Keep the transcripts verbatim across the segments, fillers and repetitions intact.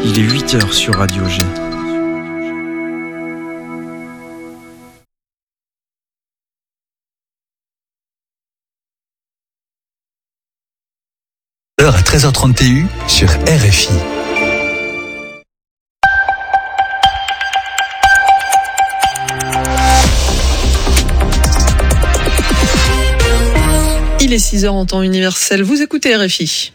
Il est huit heures sur Radio G. Heure à treize heures trente T U sur R F I. Il est six heures en temps universel. Vous écoutez R F I.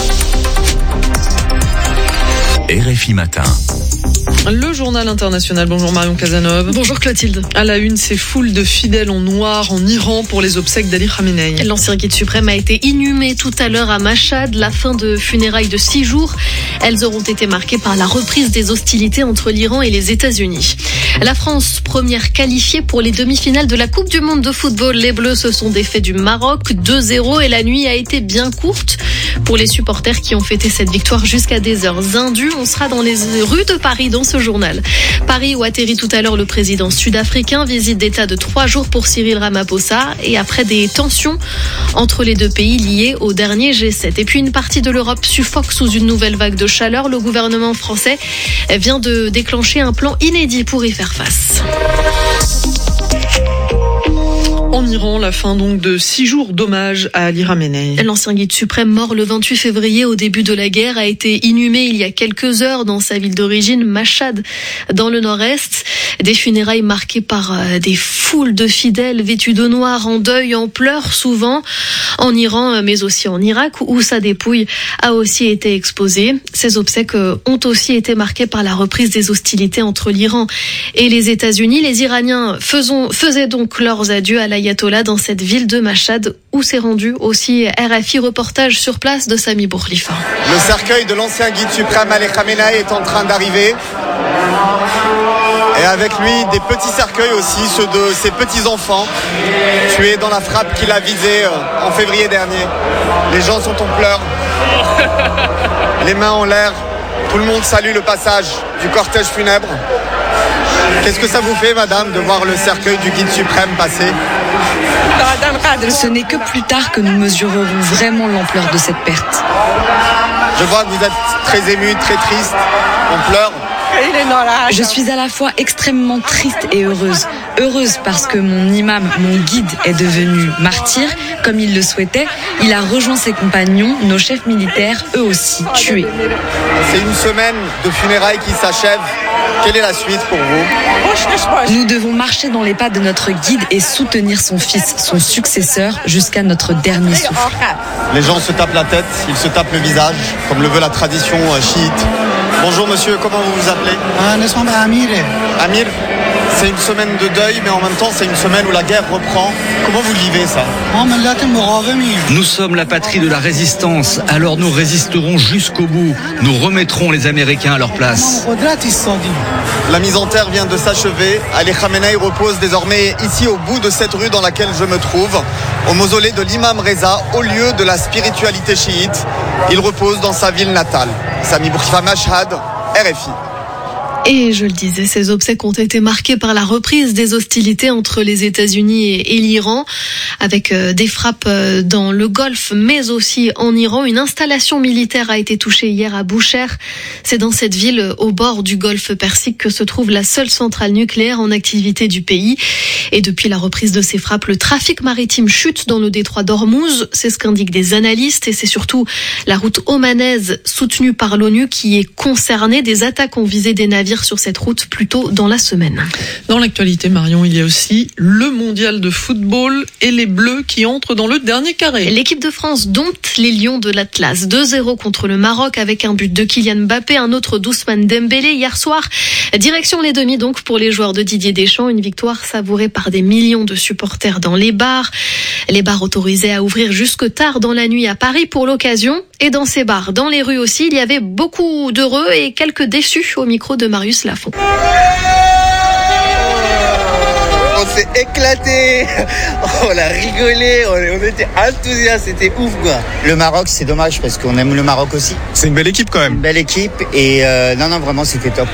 R F I Matin. Le journal international. Bonjour Marion Cazeneuve. Bonjour Clotilde. À la une, ces foules de fidèles en noir en Iran pour les obsèques d'Ali Khamenei. L'ancien guide suprême a été inhumé tout à l'heure à Mashhad. La fin de funérailles de six jours. Elles auront été marquées par la reprise des hostilités entre l'Iran et les États-Unis. La France, première qualifiée pour les demi-finales de la Coupe du Monde de football. Les Bleus se sont défaits du Maroc deux zéro et la nuit a été bien courte pour les supporters qui ont fêté cette victoire jusqu'à des heures indues. On sera dans les rues de Paris dans ce journal. Paris où atterrit tout à l'heure le président sud-africain, visite d'État de trois jours pour Cyril Ramaphosa et après des tensions entre les deux pays liées au dernier G sept. Et puis une partie de l'Europe suffoque sous une nouvelle vague de chaleur. Le gouvernement français vient de déclencher un plan inédit pour y faire face. En Iran, la fin donc de six jours d'hommage à Ali Khamenei. L'ancien guide suprême mort le vingt-huit février au début de la guerre a été inhumé il y a quelques heures dans sa ville d'origine, Mashhad, dans le nord-est. Des funérailles marquées par des foules de fidèles vêtus de noir, en deuil, en pleurs souvent, en Iran, mais aussi en Irak, où sa dépouille a aussi été exposée. Ces obsèques ont aussi été marquées par la reprise des hostilités entre l'Iran et les États-Unis. Les Iraniens faisons, faisaient donc leurs adieux à l'ayatollah dans cette ville de Mashhad, où s'est rendu aussi R F I. Reportage sur place de Sami Bourlifa. Le cercueil de l'ancien guide suprême Ali Khamenei est en train d'arriver. Et avec lui, des petits cercueils aussi, ceux de ses petits-enfants, tués dans la frappe qu'il a visée en février dernier. Les gens sont en pleurs, les mains en l'air. Tout le monde salue le passage du cortège funèbre. Qu'est-ce que ça vous fait, madame, de voir le cercueil du guide suprême passer ? Ce n'est que plus tard que nous mesurerons vraiment l'ampleur de cette perte. Je vois que vous êtes très ému, très triste, on pleure. Je suis à la fois extrêmement triste et heureuse. Heureuse parce que mon imam, mon guide, est devenu martyr, comme il le souhaitait. Il a rejoint ses compagnons, nos chefs militaires, eux aussi, tués. C'est une semaine de funérailles qui s'achève. Quelle est la suite pour vous ? Nous devons marcher dans les pas de notre guide et soutenir son fils, son successeur, jusqu'à notre dernier souffle. Les gens se tapent la tête, ils se tapent le visage, comme le veut la tradition chiite. Bonjour monsieur, comment vous vous appelez ? Amir. Amir, c'est une semaine de deuil, mais en même temps c'est une semaine où la guerre reprend. Comment vous vivez ça ? Nous sommes la patrie de la résistance, alors nous résisterons jusqu'au bout. Nous remettrons les Américains à leur place. La mise en terre vient de s'achever. Ali Khamenei repose désormais ici au bout de cette rue dans laquelle je me trouve, au mausolée de l'imam Reza, au lieu de la spiritualité chiite. Il repose dans sa ville natale. Sami Bourlifa, Mashhad, R F I. Et je le disais, ces obsèques ont été marquées par la reprise des hostilités entre les États-Unis et l'Iran, avec des frappes dans le Golfe, mais aussi en Iran. Une installation militaire a été touchée hier à Boucher. C'est dans cette ville, au bord du Golfe Persique, que se trouve la seule centrale nucléaire en activité du pays. Et depuis la reprise de ces frappes, le trafic maritime chute dans le détroit d'Ormuz. C'est ce qu'indiquent des analystes. Et c'est surtout la route omanaise, soutenue par l'ONU, qui est concernée. Des attaques ont visé des navires sur cette route plus tôt dans la semaine. Dans l'actualité, Marion, il y a aussi le mondial de football et les Bleus qui entrent dans le dernier carré. L'équipe de France dompte les Lions de l'Atlas. deux zéro contre le Maroc avec un but de Kylian Mbappé, un autre d'Ousmane Dembélé. Hier soir, direction les demi donc pour les joueurs de Didier Deschamps. Une victoire savourée par des millions de supporters dans les bars. Les bars autorisés à ouvrir jusque tard dans la nuit à Paris pour l'occasion. Et dans ces bars, dans les rues aussi, il y avait beaucoup d'heureux et quelques déçus au micro de Marius Lafont. On s'est éclaté, on a rigolé, on était enthousiastes, c'était ouf quoi. Le Maroc, c'est dommage parce qu'on aime le Maroc aussi. C'est une belle équipe quand même. Une belle équipe et euh, non non vraiment c'était top.